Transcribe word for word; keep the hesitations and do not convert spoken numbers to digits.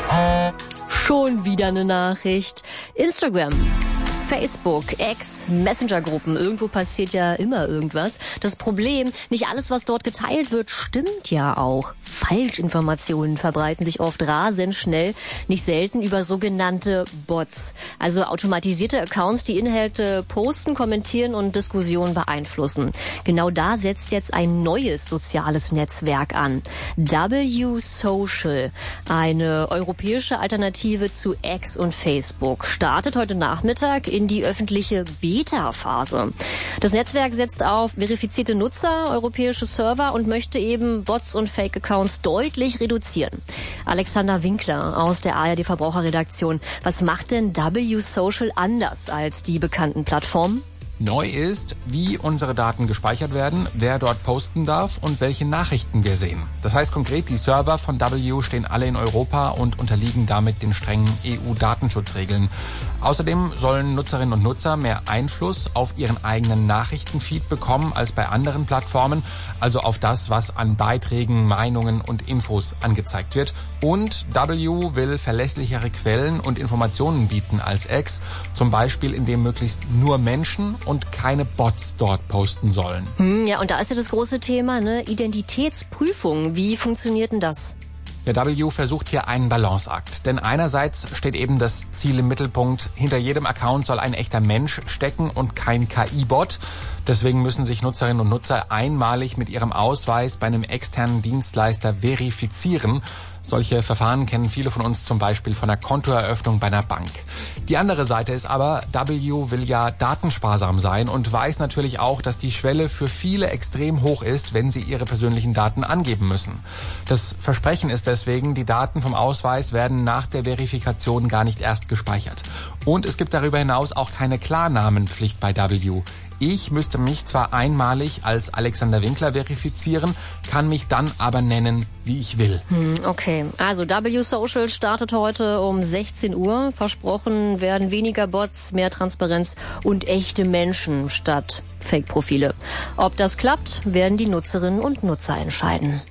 Schon wieder eine Nachricht. Instagram, Facebook, X, Messenger-Gruppen. Irgendwo passiert ja immer irgendwas. Das Problem, nicht alles, was dort geteilt wird, stimmt ja auch. Falschinformationen verbreiten sich oft rasend schnell, nicht selten über sogenannte Bots. Also automatisierte Accounts, die Inhalte posten, kommentieren und Diskussionen beeinflussen. Genau da setzt jetzt ein neues soziales Netzwerk an. W Social, eine europäische Alternative zu X und Facebook, startet heute Nachmittag in die öffentliche Beta-Phase. Das Netzwerk setzt auf verifizierte Nutzer, europäische Server und möchte eben Bots und Fake-Accounts deutlich reduzieren. Alexander Winkler aus der A R D-Verbraucherredaktion. Was macht denn W Social anders als die bekannten Plattformen? Neu ist, wie unsere Daten gespeichert werden, wer dort posten darf und welche Nachrichten wir sehen. Das heißt konkret, die Server von W stehen alle in Europa und unterliegen damit den strengen E U-Datenschutzregeln. Außerdem sollen Nutzerinnen und Nutzer mehr Einfluss auf ihren eigenen Nachrichtenfeed bekommen als bei anderen Plattformen, also auf das, was an Beiträgen, Meinungen und Infos angezeigt wird. Und W will verlässlichere Quellen und Informationen bieten als X, zum Beispiel indem möglichst nur Menschen und keine Bots dort posten sollen. Hm, ja, und da ist ja das große Thema, ne? Identitätsprüfung. Wie funktioniert denn das? Der W versucht hier einen Balanceakt. Denn einerseits steht eben das Ziel im Mittelpunkt, hinter jedem Account soll ein echter Mensch stecken und kein K I-Bot. Deswegen müssen sich Nutzerinnen und Nutzer einmalig mit ihrem Ausweis bei einem externen Dienstleister verifizieren. Solche Verfahren kennen viele von uns zum Beispiel von der Kontoeröffnung bei einer Bank. Die andere Seite ist aber, W will ja datensparsam sein und weiß natürlich auch, dass die Schwelle für viele extrem hoch ist, wenn sie ihre persönlichen Daten angeben müssen. Das Versprechen ist deswegen, die Daten vom Ausweis werden nach der Verifikation gar nicht erst gespeichert. Und es gibt darüber hinaus auch keine Klarnamenpflicht bei W. Ich müsste mich zwar einmalig als Alexander Winkler verifizieren, kann mich dann aber nennen, wie ich will. Hm, okay, also W Social startet heute um sechzehn Uhr. Versprochen werden weniger Bots, mehr Transparenz und echte Menschen statt Fake-Profile. Ob das klappt, werden die Nutzerinnen und Nutzer entscheiden.